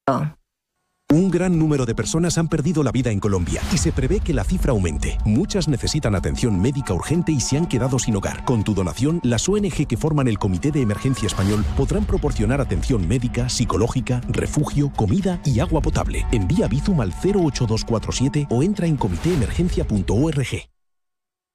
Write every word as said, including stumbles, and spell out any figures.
Un gran número de personas han perdido la vida en Colombia y se prevé que la cifra aumente. Muchas necesitan atención médica urgente y se han quedado sin hogar. Con tu donación, las O N G que forman el Comité de Emergencia Español podrán proporcionar atención médica, psicológica, refugio, comida y agua potable. Envía Bizum al cero ocho dos cuatro siete o entra en comité emergencia punto org.